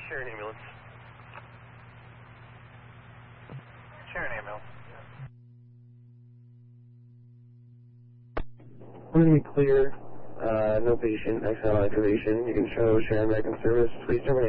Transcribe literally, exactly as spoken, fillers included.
Sharon ambulance. Sharon ambulance. I'm going to be clear. Uh, no patient, exhale activation. You can show Sharon back in service. Please terminate.